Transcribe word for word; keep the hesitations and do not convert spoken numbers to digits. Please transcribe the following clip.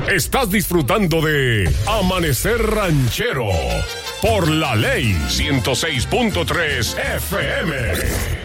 Estás disfrutando de Amanecer Ranchero por La Ley ciento seis punto tres F M.